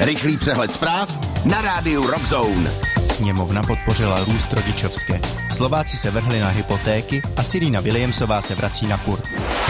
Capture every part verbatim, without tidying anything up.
Rychlý přehled zpráv na rádiu Rock Zone. Sněmovna podpořila růst rodičovské. Slováci se vrhli na hypotéky a Serena Williamsová se vrací na kurz.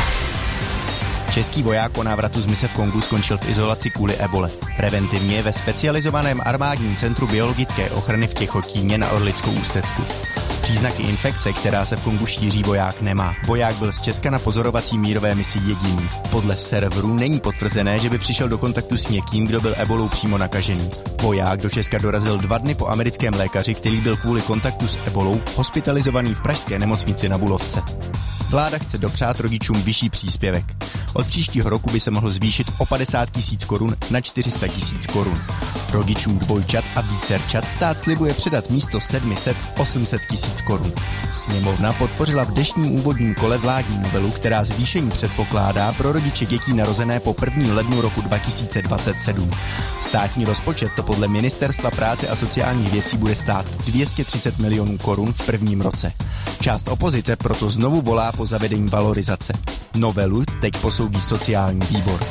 Český voják po návratu z mise v Kongu skončil v izolaci kvůli ebole. Preventivně ve specializovaném armádním centru biologické ochrany v Těchotíně na Orlickou Ústecku. Příznaky infekce, která se v Kongu šíří, voják nemá. Voják byl z Česka na pozorovací mírové misi jediný. Podle serverů není potvrzené, že by přišel do kontaktu s někým, kdo byl ebolou přímo nakažený. Voják do Česka dorazil dva dny po americkém lékaři, který byl kvůli kontaktu s ebolou hospitalizovaný v pražské nemocnici na Bulovce. Vláda chce dopřát rodičům vyšší příspěvek. Od příštího roku by se mohl zvýšit o padesát tisíc korun na čtyři sta tisíc korun. Rodičům dvojčat a vícerčat stát slibuje předat místo sedm set osm set tisíc korun. Sněmovna podpořila v dnešním úvodním kole vládní novelu, která zvýšení předpokládá pro rodiče dětí narozené po prvním lednu roku dva tisíce dvacet sedm. Státní rozpočet to podle Ministerstva práce a sociálních věcí bude stát dvě stě třicet milionů korun v prvním roce. Část opozice proto znovu volá po zavedení valorizace. Novelu teď posoudí sociální výbor.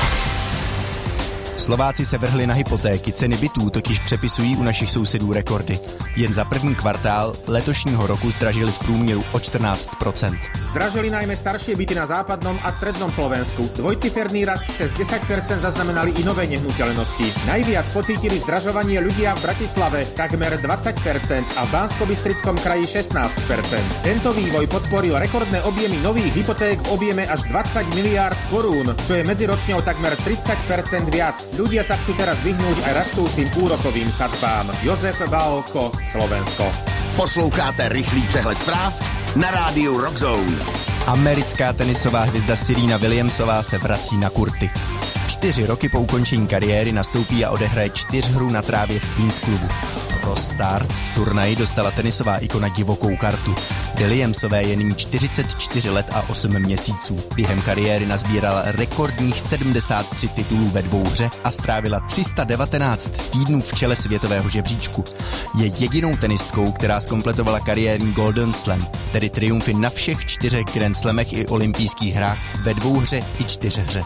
Slováci se vrhli na hypotéky, ceny bytů totiž přepisují u našich sousedů rekordy. Jen za první kvartál letošního roku zdražili v průměru o čtrnásť procent. Zdražili najmä staršie byty na západnom a strednom Slovensku. Dvojciferný rast cez desať percent zaznamenali i nové nehnuteľnosti. Najviac pocítili zdražovanie ľudia v Bratislave takmer dvadsať percent a v Banskobystrickom kraji šestnásť percent. Tento vývoj podporil rekordné objemy nových hypoték v objeme až dvadsať miliárd korún, čo je medziročne o takmer tridsať percent viac. Ľudia sa chcú teraz vyhnúť aj rastúcim úrokovým sadzbám. Jozef Válko, Slovensko. Posloucháte rychlý přehled zpráv na rádiu Rock Zone. Americká tenisová hvězda Serena Williamsová se vrací na kurty. Čtyři roky po ukončení kariéry nastoupí a odehraje čtyřhru na trávě v Queens klubu. Pro start v turnaji dostala tenisová ikona divokou kartu. Williamsové je nyní čtyřicet čtyři let a osm měsíců. Během kariéry nazbírala rekordních sedmdesát tři titulů ve dvouhře a strávila tři sta devatenáct týdnů v čele světového žebříčku. Je jedinou tenistkou, která zkompletovala kariérní Golden Slam, tedy triumfy na všech čtyřech Grand Slamech i olympijských hrách ve dvouhře i čtyřhře.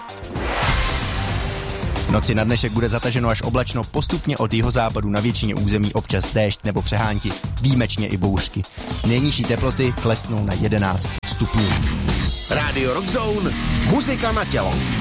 V noci na dnešek bude zataženo až oblačno, postupně od jihozápadu na většině území občas déšť nebo přehánky, výjimečně i bouřky. Nejnižší teploty klesnou na jedenáct stupňů. Rádio Rock Zone, muzika na tělo.